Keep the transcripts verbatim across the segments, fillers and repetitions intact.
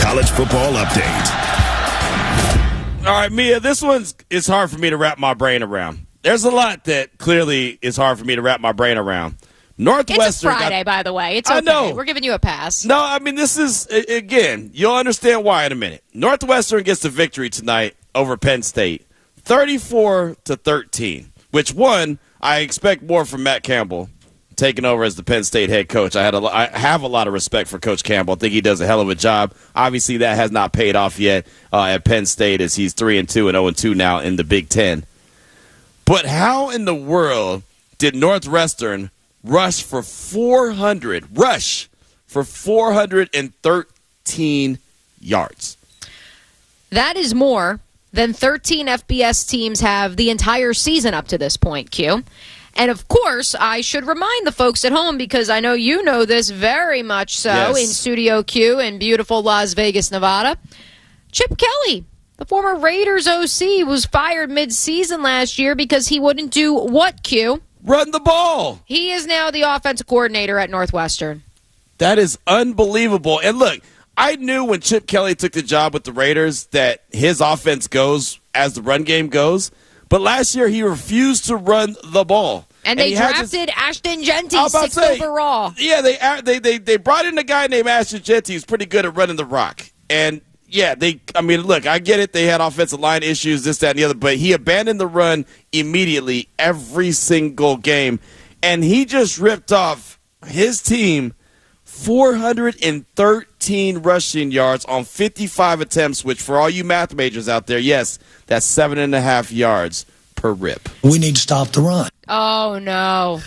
college football update. All right, Mia, this one's it's hard for me to wrap my brain around. There's a lot that clearly is hard for me to wrap my brain around. Northwestern. It's a Friday, got, by the way. It's okay. I know. We're giving you a pass. No, I mean, this is, again, you'll understand why in a minute. Northwestern gets the victory tonight over Penn State, thirty-four to thirteen, which, one, I expect more from Matt Campbell taking over as the Penn State head coach. I, had a, I have a lot of respect for Coach Campbell. I think he does a hell of a job. Obviously, that has not paid off yet uh, at Penn State as he's three and two and oh and two now in the Big Ten. But how in the world did Northwestern rush for four hundred, rush for four hundred thirteen yards? That is more than thirteen F B S teams have the entire season up to this point, Q. And, of course, I should remind the folks at home, because I know you know this very much so, yes. in Studio Q in beautiful Las Vegas, Nevada. Chip Kelly, the former Raiders O C, was fired mid-season last year because he wouldn't do what, Q? Run the ball. He is now the offensive coordinator at Northwestern. That is unbelievable. And, look, I knew when Chip Kelly took the job with the Raiders that his offense goes as the run game goes. But last year he refused to run the ball. And they and drafted this, Ashton Genty, sixth say, overall. Yeah, they, they they they brought in a guy named Ashton Genty who's pretty good at running the rock. And, yeah, they. I mean, look, I get it. They had offensive line issues, this, that, and the other. But he abandoned the run immediately every single game. And he just ripped off his team four hundred thirteen rushing yards on fifty-five attempts, which for all you math majors out there, yes, that's seven and a half yards per rip. We need to stop the run. Oh, no.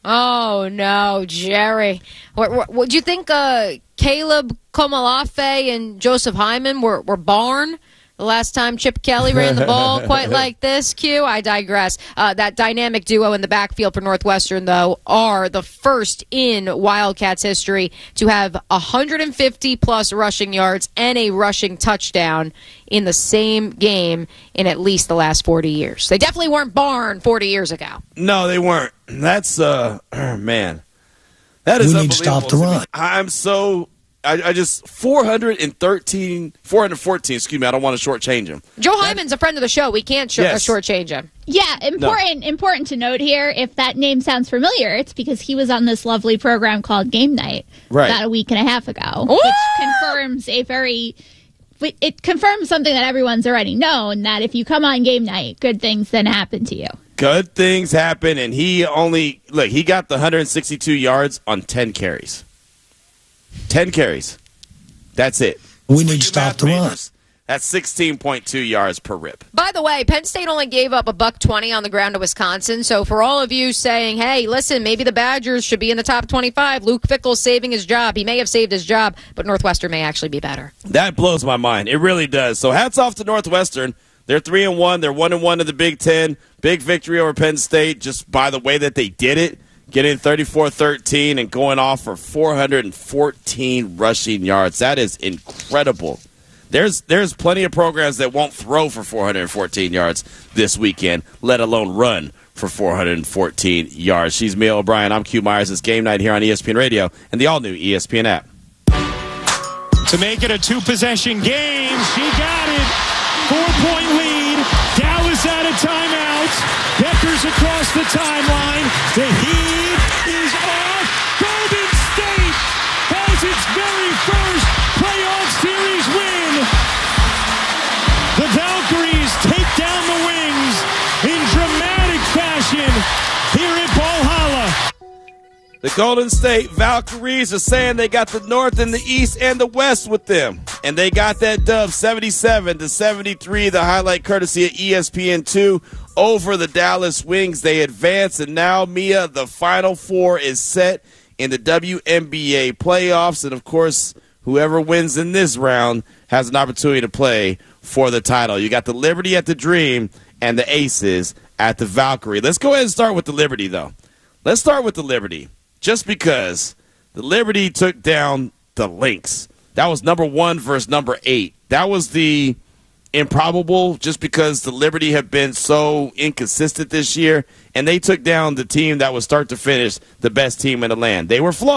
Oh, no, Jerry. What, what, what do you think uh, Caleb Komalafe and Joseph Hyman were, were born the last time Chip Kelly ran the ball quite like this, Q? I digress. Uh, that dynamic duo in the backfield for Northwestern, though, are the first in Wildcats history to have one hundred fifty plus rushing yards and a rushing touchdown in the same game in at least the last forty years. They definitely weren't born forty years ago. No, they weren't. That's, uh, man, that is we unbelievable. need to stop the run. I'm so... I, I just four hundred thirteen, four hundred fourteen. Excuse me. I don't want to shortchange him. Joe Hyman's a friend of the show. We can't sh- yes. shortchange him. Yeah, important. No. Important to note here. If that name sounds familiar, it's because he was on this lovely program called Game Night right. about a week and a half ago, Ooh! which confirms a very. It confirms something that everyone's already known, that if you come on Game Night, good things then happen to you. Good things happen, and he only look. He got the one hundred sixty-two yards on ten carries. ten carries. That's it. We need to stop the run. That's sixteen point two yards per rip. By the way, Penn State only gave up a buck twenty on the ground to Wisconsin. So for all of you saying, hey, listen, maybe the Badgers should be in the top twenty-five, Luke Fickell's saving his job. He may have saved his job, but Northwestern may actually be better. That blows my mind. It really does. So hats off to Northwestern. They're three and one. They're one and one in the Big Ten. Big victory over Penn State just by the way that they did it. Getting thirty-four thirteen and going off for four hundred fourteen rushing yards. That is incredible. There's there's plenty of programs that won't throw for four hundred fourteen yards this weekend, let alone run for four hundred fourteen yards. She's Mia O'Brien. I'm Q Myers. It's Game Night here on E S P N Radio and the all-new E S P N app. To make it a two-possession game, she got it. Four-point lead. Dallas out of timeout. Beckers across the timeline. The heat is off. Golden State has its very first playoff series win. The Valkyries take down the Wings in dramatic fashion here at Valhalla. The Golden State Valkyries are saying they got the North and the East and the West with them. And they got that dub seventy-seven to seventy-three, the highlight courtesy of E S P N two over the Dallas Wings. They advance, and now, Mia, the Final Four is set in the W N B A playoffs. And, of course, whoever wins in this round has an opportunity to play for the title. You got the Liberty at the Dream and the Aces at the Valkyrie. Let's go ahead and start with the Liberty, though. Let's start with the Liberty. Just because the Liberty took down the Lynx. That was number one versus number eight. That was the improbable just because the Liberty have been so inconsistent this year, and they took down the team that was start to finish the best team in the land. They were flawed.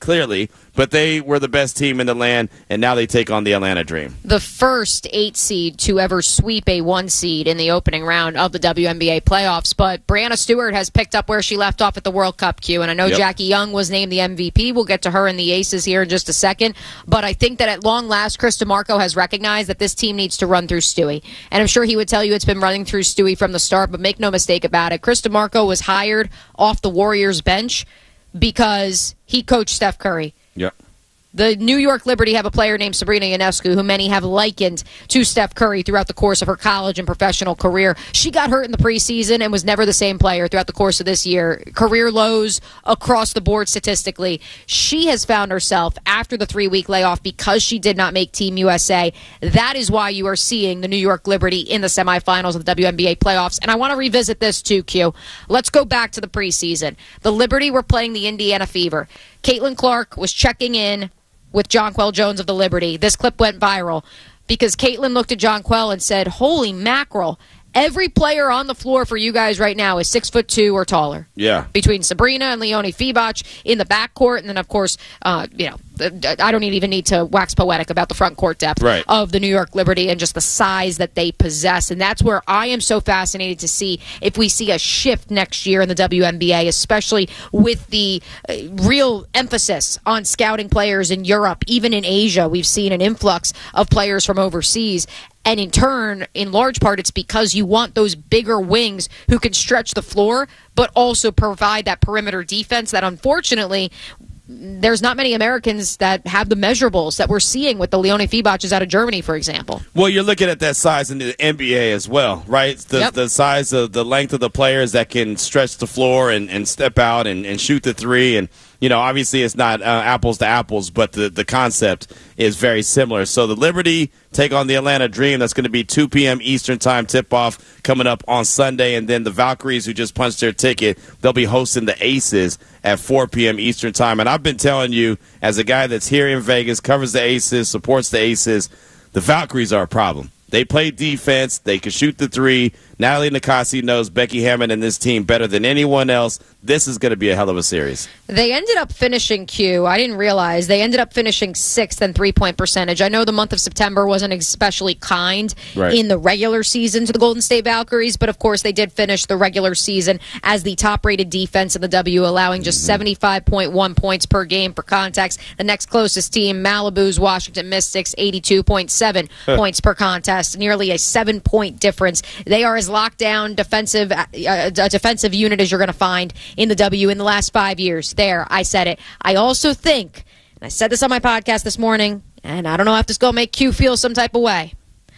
clearly, but they were the best team in the land, and now they take on the Atlanta Dream. The first eight seed to ever sweep a one seed in the opening round of the W N B A playoffs. But Brianna Stewart has picked up where she left off at the World Cup, Q. And I know Yep. Jackie Young was named the M V P. We'll get to her and the Aces here in just a second. But I think that at long last, Chris DeMarco has recognized that this team needs to run through Stewie. And I'm sure he would tell you it's been running through Stewie from the start, but make no mistake about it. Chris DeMarco was hired off the Warriors bench because he coached Steph Curry. Yep. The New York Liberty have a player named Sabrina Ionescu, who many have likened to Steph Curry throughout the course of her college and professional career. She got hurt in the preseason and was never the same player throughout the course of this year. Career lows across the board statistically. She has found herself after the three-week layoff because she did not make Team U S A. That is why you are seeing the New York Liberty in the semifinals of the W N B A playoffs. And I want to revisit this too, Q. Let's go back to the preseason. The Liberty were playing the Indiana Fever. Caitlin Clark was checking in with Jonquel Jones of the Liberty. This clip went viral because Caitlin looked at Jonquel and said, holy mackerel, every player on the floor for you guys right now is six foot two or taller. Yeah. Between Sabrina and Leonie Fibach in the backcourt, and then, of course, uh, you know, I don't even need to wax poetic about the front court depth right. of the New York Liberty and just the size that they possess. And that's where I am so fascinated to see if we see a shift next year in the W N B A, especially with the uh, real emphasis on scouting players in Europe. Even in Asia, we've seen an influx of players from overseas. And in turn, in large part, it's because you want those bigger wings who can stretch the floor, but also provide that perimeter defense that, unfortunately, there's not many Americans that have the measurables that we're seeing with the Leonie Fibaches out of Germany, for example. Well, you're looking at that size in the N B A as well, right? The, Yep. the size of the length of the players that can stretch the floor and, and step out and, and shoot the three. And, you know, obviously it's not uh, apples to apples, but the, the concept is very similar. So the Liberty take on the Atlanta Dream. That's going to be two p.m. Eastern time tip-off coming up on Sunday. And then the Valkyries, who just punched their ticket, they'll be hosting the Aces at four p.m. Eastern time. And I've been telling you, as a guy that's here in Vegas, covers the Aces, supports the Aces, the Valkyries are a problem. They play defense. They can shoot the three. Natalie Nakasi knows Becky Hammond and this team better than anyone else. This is going to be a hell of a series. They ended up finishing, Q, I didn't realize, they ended up finishing sixth in three-point percentage. I know the month of September wasn't especially kind Right. in the regular season to the Golden State Valkyries, but of course they did finish the regular season as the top-rated defense in the W, allowing just seventy-five point one points per game for context. The next closest team, Malibu's Washington Mystics, eighty-two point seven points per contest, nearly a seven-point difference. They are as locked down defensive, uh, a defensive unit as you're going to find in the W in the last five years. There, I said it. I also think, and I said this on my podcast this morning, and I don't know if this is going to make Q feel some type of way,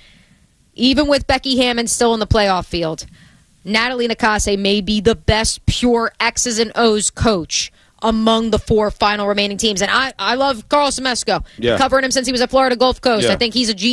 even with Becky Hammond still in the playoff field, Natalie Nakase may be the best pure X's and O's coach among the four final remaining teams. And I, I love Carl Semesco. Yeah. Covering him since he was at Florida Gulf Coast. Yeah. I think he's a genius.